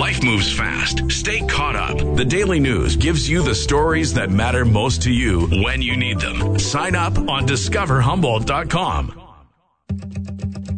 Life moves fast. Stay caught up. The Daily News gives you the stories that matter most to you when you need them. Sign up on discoverhumboldt.com.